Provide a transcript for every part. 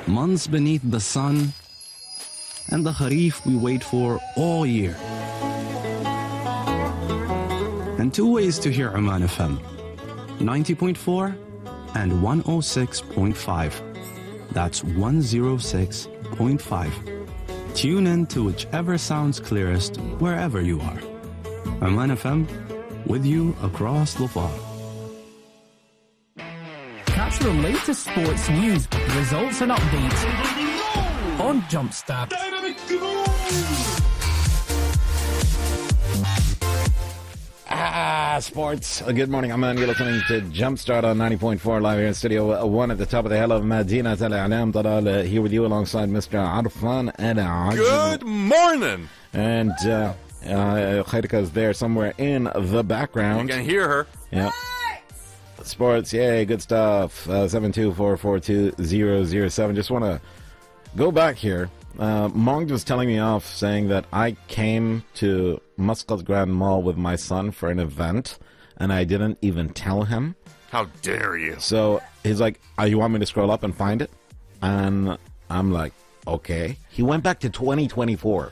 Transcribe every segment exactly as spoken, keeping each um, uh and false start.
months beneath the sun, and the Kharif we wait for all year. And two ways to hear Oman F M, ninety point four and one oh six point five. That's one oh six point five. Tune in to whichever sounds clearest wherever you are. Oman F M, with you across the far. Catch the latest sports news, results and updates on Jumpstart. Ah, sports. Uh, good morning. I'm on. You're listening to Jumpstart on ninety point four live here in Studio uh, one at the top of the hill of Medina Al Alam Talal, uh, here with you alongside Mister Arfan and Good morning. And uh, uh, Khairika is there somewhere in the background. You can hear her. Yeah. Sports, yay, good stuff. Uh, seven two four four two zero zero seven. Just want to go back here. Uh, Mong was telling me off saying that I came to Muscat Grand Mall with my son for an event, and I didn't even tell him. How dare you? So he's like, oh, you want me to scroll up and find it? And I'm like, okay. He went back to twenty twenty-four.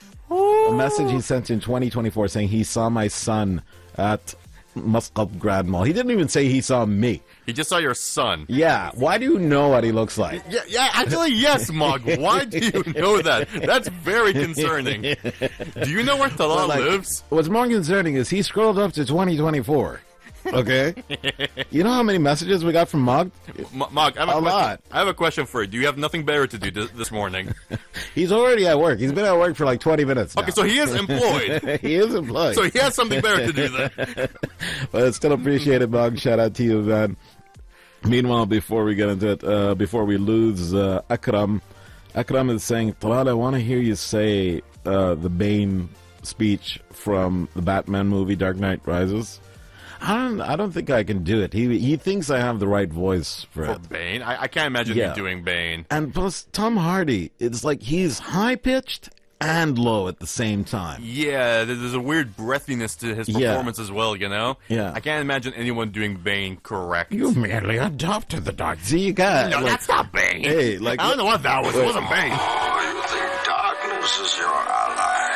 A message he sent in twenty twenty-four saying he saw my son at Muscat Grand Mall. He didn't even say he saw me. He just saw your son. Yeah. Why do you know what he looks like? Yeah, yeah. Actually, yes, Mog. Why do you know that? That's very concerning. Do you know where Talal like, lives? What's more concerning is he scrolled up to twenty twenty-four. Okay? You know how many messages we got from Mog? M- Mog, I have a, a question. lot. I have a question for you. Do you have nothing better to do th- this morning? He's already at work. He's been at work for like twenty minutes now. Okay, so he is employed. He is employed. So he has something better to do then. But it's still appreciated, Mog. Shout out to you, man. Meanwhile, before we get into it, uh, before we lose uh, Akram, Akram is saying, Talal, I want to hear you say uh, the Bane speech from the Batman movie Dark Knight Rises. I don't. I don't think I can do it. He he thinks I have the right voice for, For it. Bane? I, I can't imagine Yeah. you doing Bane. And plus, Tom Hardy. It's like he's high pitched and low at the same time. Yeah, there's a weird breathiness to his Yeah. performance as well, you know? Yeah. I can't imagine anyone doing Bane correct. You merely adopted the dark. See, you got. No, like, that's not Bane. Hey, like I don't know what that was. It wasn't Bane. Oh, you think darkness is your ally?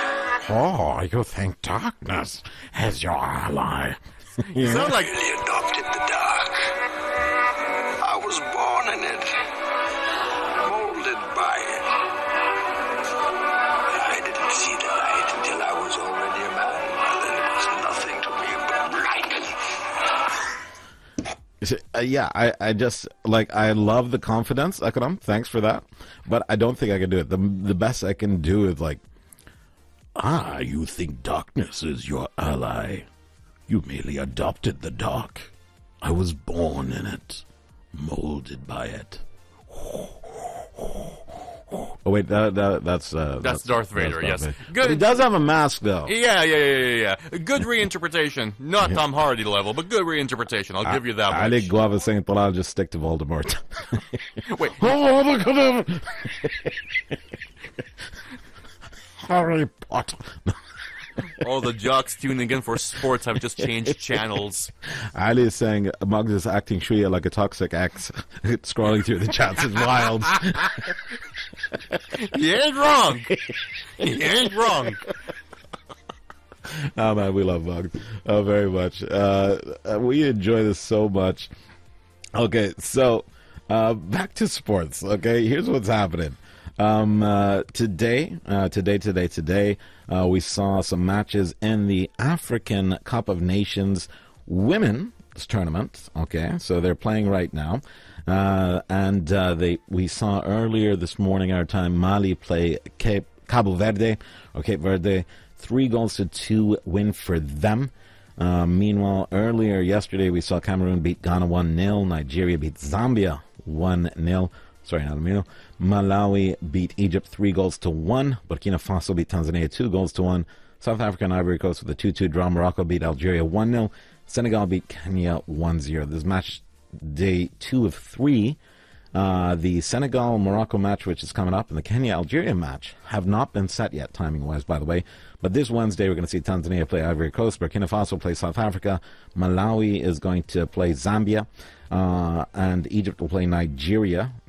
Oh, you think darkness is your ally? You sound like Really adopted the dark. I was born in it, molded by it. I didn't see the light until I was already a man, and then it was nothing to me but blind. Uh, yeah, I, I just, like, I love the confidence, Akram. Thanks for that. But I don't think I can do it. The, the best I can do is, like, ah, you think darkness is your ally. You merely adopted the dark. I was born in it, molded by it. Oh, wait, that, that, that's, uh, That's Darth Vader, yes. Vader. Good. But he does have a mask, though. Yeah, yeah, yeah, yeah, yeah. Good reinterpretation. Not Tom Hardy level, but good reinterpretation. I'll give you that Ali much. Guava saying, Talal, just stick to Voldemort. Wait, Oh, my God. Harry Potter. all the jocks tuning in for sports have just changed channels. Ali is saying Muggs is acting Shria like a toxic ex. Scrolling through the chats is wild. He ain't wrong. He ain't wrong. Oh man, we love Muggs oh, very much. Uh, we enjoy this so much. Okay, so uh, back to sports. Okay, here's what's happening. Um, uh, today, uh, today, today, today, uh, we saw some matches in the African Cup of Nations Women's Tournament. Okay, so they're playing right now. Uh, and uh, they we saw earlier this morning, our time, Mali play Cape, Cabo Verde, or Cape Verde. Three goals to two win for them. Uh, meanwhile, earlier yesterday, we saw Cameroon beat Ghana one nil. Nigeria beat Zambia one nil. Sorry, not a nil. Malawi beat Egypt three goals to one. Burkina Faso beat Tanzania two goals to one. South Africa and Ivory Coast with a two two draw. Morocco beat Algeria one nil. Senegal beat Kenya one zero. This match day two of three. Uh, the Senegal-Morocco match, which is coming up, and the Kenya-Algeria match have not been set yet, timing-wise, by the way. But this Wednesday, we're going to see Tanzania play Ivory Coast. Burkina Faso play South Africa. Malawi is going to play Zambia. Uh, and Egypt will play Nigeria.